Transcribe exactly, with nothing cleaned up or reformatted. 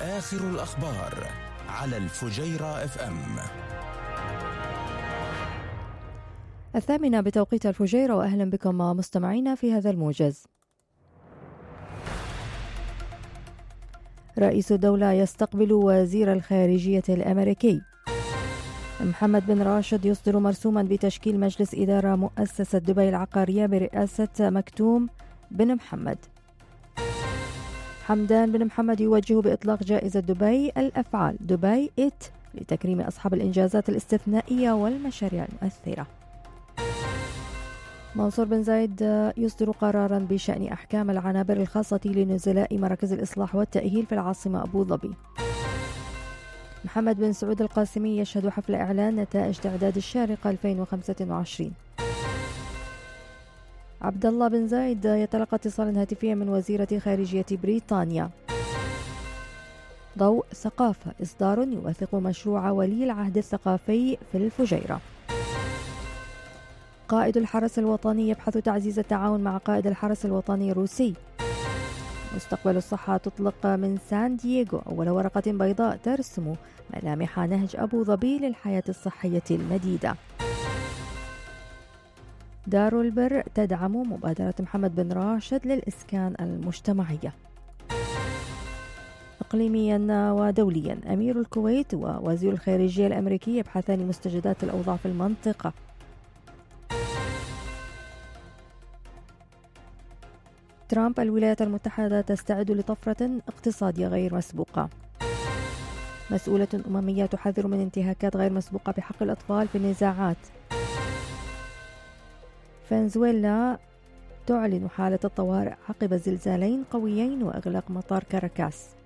آخر الأخبار على الفجيرة اف ام. الثامنة بتوقيت الفجيرة، وأهلا بكم مستمعينا في هذا الموجز. رئيس الدولة يستقبل وزير الخارجية الأمريكي. محمد بن راشد يصدر مرسوما بتشكيل مجلس إدارة مؤسسة دبي العقارية برئاسة مكتوم بن محمد. حمدان بن محمد يوجه بإطلاق جائزة دبي الأفعال دبي إت لتكريم أصحاب الإنجازات الاستثنائية والمشاريع المؤثرة. منصور بن زايد يصدر قرارا بشأن أحكام العنابر الخاصة لنزلاء مراكز الإصلاح والتأهيل في العاصمة أبو ظبي. محمد بن سعود القاسمي يشهد حفل إعلان نتائج تعداد الشارقة ألفين وخمسة وعشرين. عبد الله بن زايد يتلقى اتصالا هاتفيا من وزيرة خارجية بريطانيا. ضوء ثقافة إصدار يوثق مشروع ولي العهد الثقافي في الفجيرة. قائد الحرس الوطني يبحث تعزيز التعاون مع قائد الحرس الوطني الروسي. مستقبل الصحة تطلق من سان دييغو أول ورقة بيضاء ترسم ملامح نهج أبو ظبي للحياة الصحية المديدة. دار البر تدعم مبادرة محمد بن راشد للإسكان المجتمعية. إقليميا ودوليا، أمير الكويت ووزير الخارجية الأمريكي يبحثان مستجدات الأوضاع في المنطقة. ترامب: الولايات المتحدة تستعد لطفرة اقتصادية غير مسبوقة. مسؤولة أممية تحذر من انتهاكات غير مسبوقة بحق الأطفال في النزاعات. فنزويلا تعلن حالة الطوارئ عقب زلزالين قويين وإغلاق مطار كاراكاس.